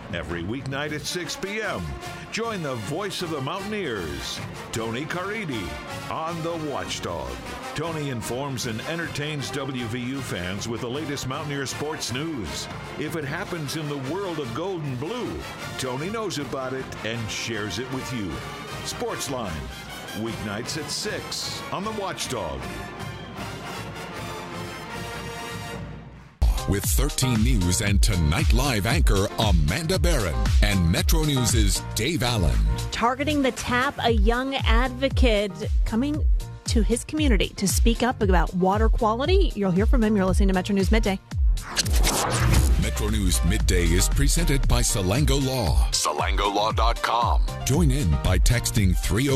Every weeknight at 6 p.m., join the voice of the Mountaineers, Tony Caridi, on The Watchdog. Tony informs and entertains WVU fans with the latest Mountaineer sports news. If it happens in the world of gold and blue, Tony knows about it and shares it with you. Sportsline, weeknights at 6 on The Watchdog. With 13 News and Tonight Live anchor Amanda Barron and Metro News' Dave Allen. Targeting the Tap, a young advocate coming to his community to speak up about water quality. You'll hear from him. You're listening to Metro News Midday. Metro News Midday is presented by Salango Law. SalangoLaw.com. Join in by texting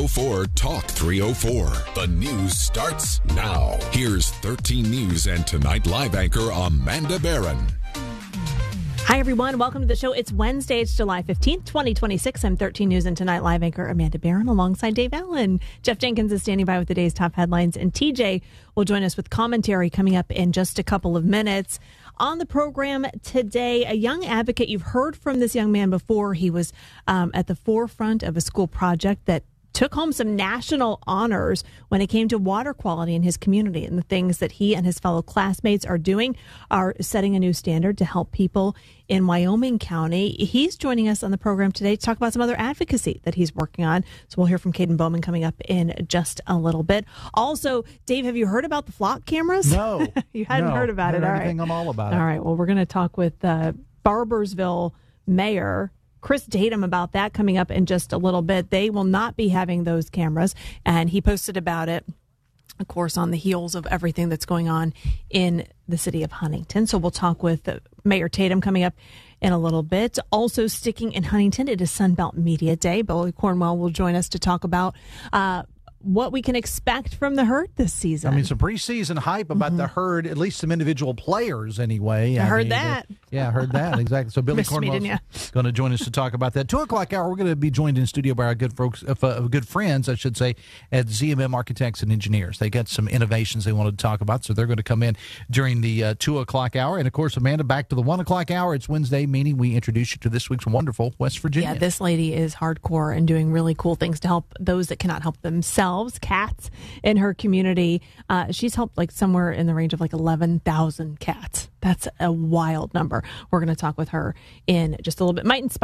304-TALK-304. The news starts now. Here's 13 News and Tonight Live anchor Amanda Barron. Hi, everyone. Welcome to the show. It's Wednesday. It's July 15th, 2026. I'm 13 News and Tonight Live anchor Amanda Barron alongside Dave Allen. Jeff Jenkins is standing by with the day's top headlines, and TJ will join us with commentary coming up in just a couple of minutes. On the program today, a young advocate. You've heard from this young man before. He was at the forefront of a school project that took home some national honors when it came to water quality in his community. And the things that he and his fellow classmates are doing are setting a new standard to help people in Wyoming County. He's joining us on the program today to talk about some other advocacy that he's working on. So we'll hear from Caden Bowman coming up in just a little bit. Also, Dave, have you heard about the flock cameras? No. You hadn't heard about it. All right. I'm all about it. All right. Well, we're going to talk with Barboursville Mayor Chris Tatum about that coming up in just a little bit. They will not be having those cameras, and he posted about it, of course, on the heels of everything that's going on in the city of Huntington. So we'll talk with Mayor Tatum coming up in a little bit. Also sticking in Huntington, it is Sunbelt Media Day. Billy Cornwell will join us to talk about what we can expect from the Herd this season. I mean, some preseason hype about the Herd, at least some individual players anway. I heard that. Yeah, I heard that. Exactly. So Billy Cornwell is going to join us to talk about that. 2 o'clock hour, we're going to be joined in studio by our good folks, good friends, I should say, at ZMM Architects and Engineers. They got some innovations they wanted to talk about, so they're going to come in during the 2 o'clock hour. And, of course, Amanda, back to the 1 o'clock hour. It's Wednesday, meaning we introduce you to this week's wonderful West Virginia. Yeah, this lady is hardcore and doing really cool things to help those that cannot help themselves. Cats in her community. She's helped like somewhere in the range of like 11,000 cats. That's a wild number. We're going to talk with her in just a little bit. Might inspire